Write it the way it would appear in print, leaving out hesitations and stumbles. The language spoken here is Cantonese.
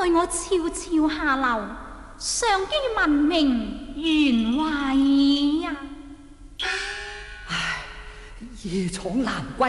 為我悄悄下流，上機聞名原委呀！ 夜闖蘭閨